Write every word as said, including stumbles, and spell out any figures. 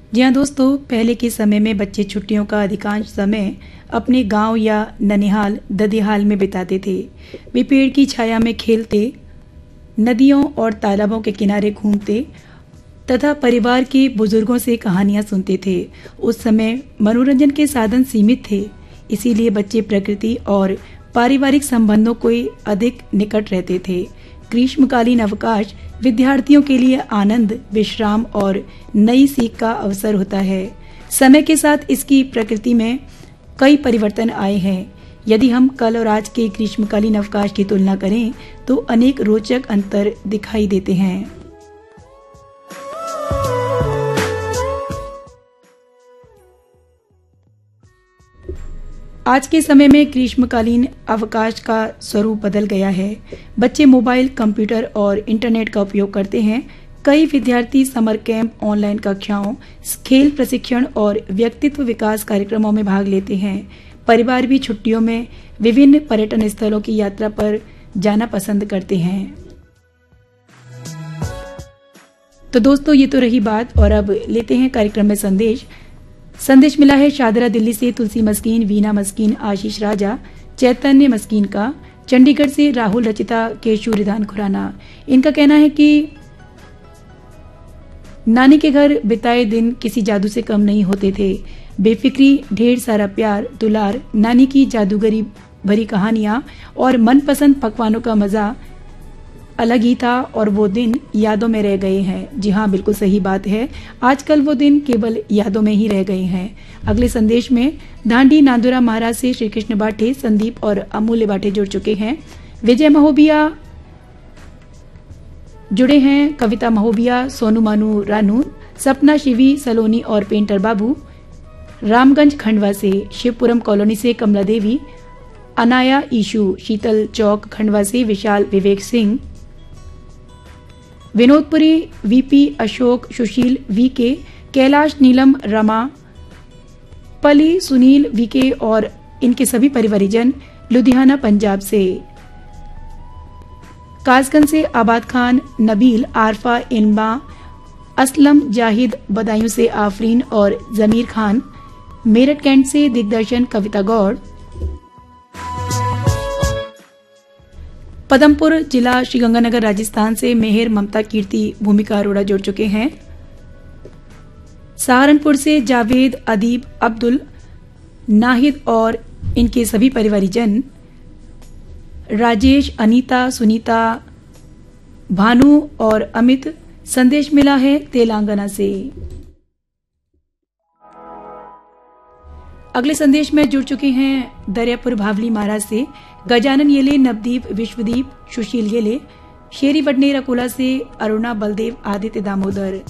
जी हाँ दोस्तों, पहले के समय में बच्चे छुट्टियों का अधिकांश समय अपने गांव या ननिहाल ददिहाल में बिताते थे। वे पेड़ की छाया में खेलते, नदियों और तालाबों के किनारे घूमते तथा परिवार के बुजुर्गों से कहानियां सुनते थे। उस समय मनोरंजन के साधन सीमित थे, इसीलिए बच्चे प्रकृति और पारिवारिक संबंधों के अधिक निकट रहते थे। ग्रीष्मकालीन अवकाश विद्यार्थियों के लिए आनंद, विश्राम और नई सीख का अवसर होता है। समय के साथ इसकी प्रकृति में कई परिवर्तन आए हैं। यदि हम कल और आज के ग्रीष्मकालीन अवकाश की तुलना करें तो अनेक रोचक अंतर दिखाई देते हैं। आज के समय में ग्रीष्मकालीन अवकाश का स्वरूप बदल गया है। बच्चे मोबाइल, कंप्यूटर और इंटरनेट का उपयोग करते हैं। कई विद्यार्थी समर कैंप, ऑनलाइन कक्षाओं, खेल प्रशिक्षण और व्यक्तित्व विकास कार्यक्रमों में भाग लेते हैं। परिवार भी छुट्टियों में विभिन्न पर्यटन स्थलों की यात्रा पर जाना पसंद करते हैं। तो दोस्तों, ये तो रही बात, और अब लेते हैं कार्यक्रम में संदेश। संदेश मिला है शादरा दिल्ली से तुलसी मस्कीन, वीना मस्कीन, आशीष राजा, चैतन्य मस्कीन का। चंडीगढ़ से राहुल, रचिता, केशु, रिधान खुराना। इनका कहना है कि नानी के घर बिताए दिन किसी जादू से कम नहीं होते थे। बेफिक्री, ढेर सारा प्यार, दुलार, नानी की जादूगरी भरी कहानियां और मनपसंद पकवानों का मजा अलग ही था, और वो दिन यादों में रह गए हैं। जी हाँ, बिल्कुल सही बात है। आजकल वो दिन केवल यादों में ही रह गए हैं। अगले संदेश में धांडी नांदुरा महाराज से श्री कृष्ण बाठे, संदीप और अमूल्य बाठे जुड़ चुके हैं। विजय महोबिया जुड़े हैं, कविता महोबिया, सोनू मानू रानू, सपना शिवी सलोनी और पेंटर बाबू। रामगंज खंडवा से शिवपुरम कॉलोनी से कमला देवी, अनाया ईशु, शीतल चौक खंडवा से विशाल विवेक सिंह, विनोदपुरी वीपी अशोक, सुशील वीके, कैलाश नीलम रमा, पली सुनील वीके और इनके सभी परिवारजन लुधियाना पंजाब से। कासगंज से आबाद खान, नबील, आरफा, इनमा, असलम, जाहिद, बदायूं से आफरीन और जमीर खान, मेरठ कैंट से दिग्दर्शन, कविता गौड़, पदमपुर जिला श्रीगंगानगर राजस्थान से मेहर, ममता, कीर्ति, भूमिका अरोड़ा जुड़ चुके हैं। सहारनपुर से जावेद, अदीब, अब्दुल, नाहिद और इनके सभी परिवारजन, राजेश, अनीता, सुनीता, भानु और अमित। संदेश मिला है तेलंगाना से। अगले संदेश में जुड़ चुके हैं दरियापुर भावली महाराज से गजानन येले, नवदीप, विश्वदीप, सुशील येले, शेरी वडनेर अकोला से अरुणा, बलदेव, आदित्य, दामोदर।